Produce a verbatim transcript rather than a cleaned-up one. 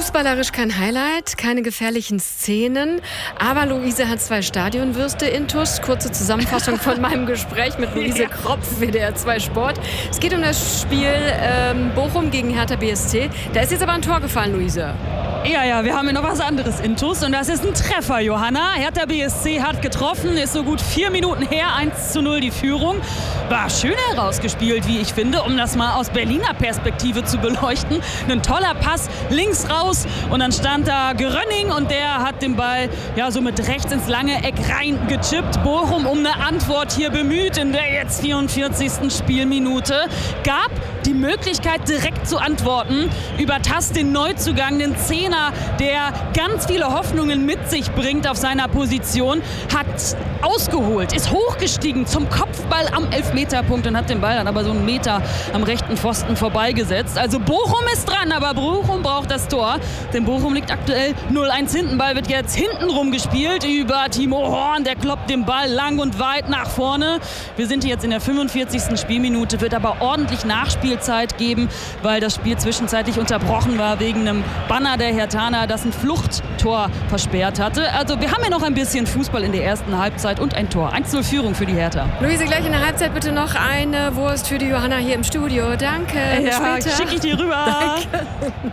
Fußballerisch kein Highlight, keine gefährlichen Szenen, aber Luise hat zwei Stadionwürste intus. Kurze Zusammenfassung von meinem Gespräch mit Luise ja. Kropf, W D R zwei Sport. Es geht um das Spiel ähm, Bochum gegen Hertha B S C. Da ist jetzt aber ein Tor gefallen, Luise. Ja, ja, wir haben hier noch was anderes intus und das ist ein Treffer, Johanna. Hertha B S C hat getroffen, ist so gut vier Minuten her, eins zu null die Führung. War schön herausgespielt, wie ich finde, um das mal aus Berliner Perspektive zu beleuchten. Ein toller Pass links raus und dann stand da Grönning und der hat den Ball ja so mit rechts ins lange Eck reingechippt. Bochum um eine Antwort hier bemüht in der jetzt vierundvierzigsten Spielminute. Gab die Möglichkeit direkt zu antworten über Tass, den Neuzugang, den Zehner, der ganz viele Hoffnungen mit sich bringt auf seiner Position, hat ausgeholt, ist hochgestiegen zum Kopfball am Elfmeterpunkt und hat den Ball dann aber so einen Meter am rechten Pfosten vorbeigesetzt. Also Bochum ist dran, aber Bochum braucht das Tor, denn Bochum liegt aktuell null eins hinten. Ball wird jetzt hintenrum gespielt über Timo Horn, der kloppt den Ball lang und weit nach vorne. Wir sind hier jetzt in der fünfundvierzigsten Spielminute, wird aber ordentlich Nachspielzeit geben, weil das Spiel zwischenzeitlich unterbrochen war wegen einem Banner der Herthaner, das ein Fluchttor versperrt hatte. Also wir haben ja noch ein bisschen Fußball in der ersten Halbzeit und ein Tor. eins zu null Führung für die Hertha. Luise, gleich in der Halbzeit bitte noch eine Wurst für die Johanna hier im Studio. Danke. Bis ja, später. Schicke ich dir rüber. Danke.